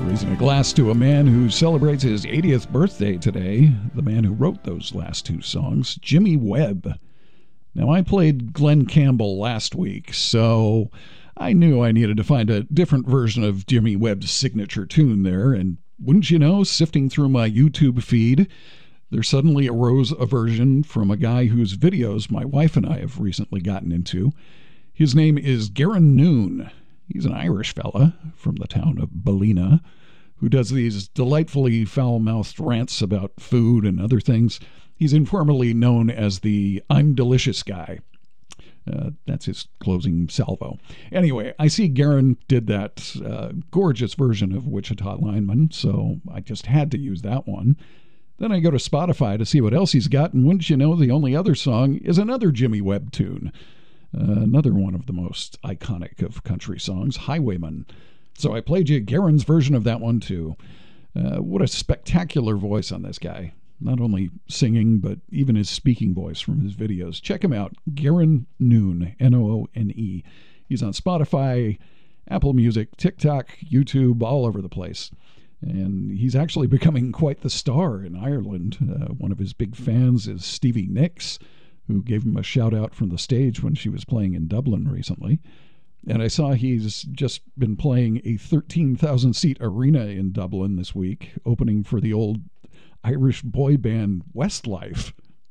Raising a glass to a man who celebrates his 80th birthday today, the man who wrote those last two songs, Jimmy Webb. Now, I played Glenn Campbell last week, so I knew I needed to find a different version of Jimmy Webb's signature tune there, and wouldn't you know, sifting through my YouTube feed, there suddenly arose a version from a guy whose videos my wife and I have recently gotten into. His name is Garen Noon. He's an Irish fella from the town of Ballina who does these delightfully foul-mouthed rants about food and other things. He's informally known as the I'm Delicious guy. That's his closing salvo. Anyway, I see Garen did that gorgeous version of Wichita Lineman, so I just had to use that one. Then I go to Spotify to see what else he's got, and wouldn't you know, the only other song is another Jimmy Webb tune. Another one of the most iconic of country songs, Highwayman. So I played you Garen's version of that one too. What a spectacular voice on this guy. Not only singing, but even his speaking voice from his videos. Check him out, Garen Noon, Noone. He's on Spotify, Apple Music, TikTok, YouTube, all over the place. And he's actually becoming quite the star in Ireland. One of his big fans is Stevie Nicks, who gave him a shout-out from the stage when she was playing in Dublin recently. And I saw he's just been playing a 13,000-seat arena in Dublin this week, opening for the old Irish boy band Westlife.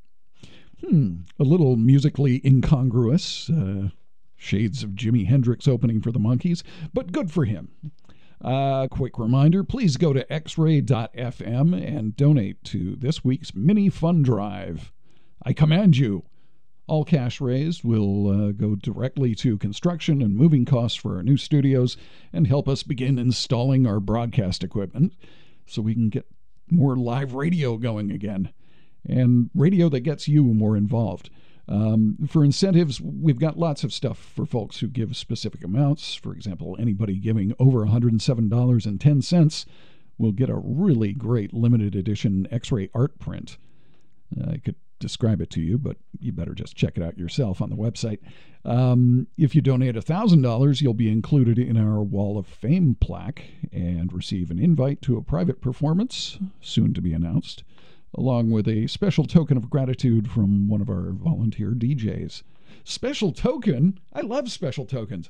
A little musically incongruous. Shades of Jimi Hendrix opening for the Monkees, but good for him. Quick reminder, please go to xray.fm and donate to this week's mini fund drive. I command you. All cash raised will go directly to construction and moving costs for our new studios and help us begin installing our broadcast equipment so we can get more live radio going again, and radio that gets you more involved. For incentives, we've got lots of stuff for folks who give specific amounts. For example, anybody giving over $107.10 will get a really great limited edition X-ray art print. I could describe it to you, but you better just check it out yourself on the website. If you donate $1,000, you'll be included in our Wall of Fame plaque and receive an invite to a private performance, soon to be announced, along with a special token of gratitude from one of our volunteer DJs. Special token? I love special tokens.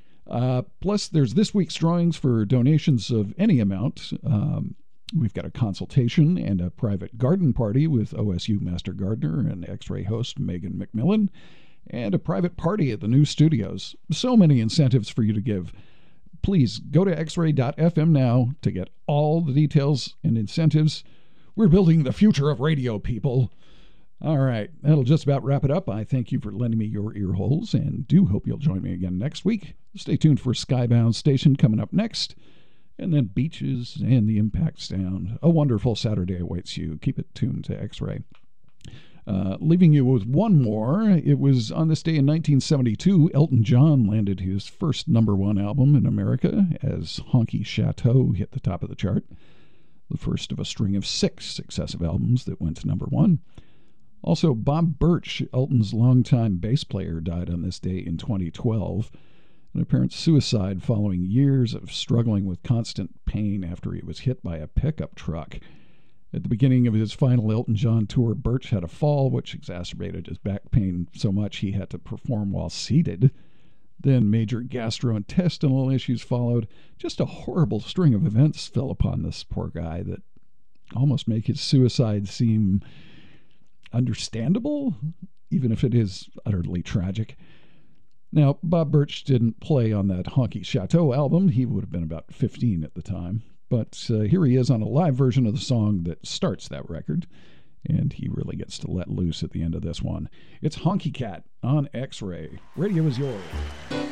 Plus, there's this week's drawings for donations of any amount. We've got a consultation and a private garden party with OSU Master Gardener and X-Ray host Megan McMillan, and a private party at the new studios. So many incentives for you to give. Please go to xray.fm now to get all the details and incentives. We're building the future of radio, people. All right, that'll just about wrap it up. I thank you for lending me your ear holes and do hope you'll join me again next week. Stay tuned for Skybound Station coming up next. And then Beaches and the Impact Sound. A wonderful Saturday awaits you. Keep it tuned to X-Ray. Leaving you with one more. It was on this day in 1972, Elton John landed his first #1 album in America as Honky Chateau hit the top of the chart. The first of a string of 6 successive albums that went to #1. Also, Bob Birch, Elton's longtime bass player, died on this day in 2012. An apparent suicide following years of struggling with constant pain after he was hit by a pickup truck. At the beginning of his final Elton John tour, Birch had a fall, which exacerbated his back pain so much he had to perform while seated. Then major gastrointestinal issues followed. Just a horrible string of events fell upon this poor guy that almost make his suicide seem understandable, even if it is utterly tragic. Now, Bob Birch didn't play on that Honky Chateau album. He would have been about 15 at the time. But here he is on a live version of the song that starts that record, and he really gets to let loose at the end of this one. It's Honky Cat on X-Ray. Radio is yours.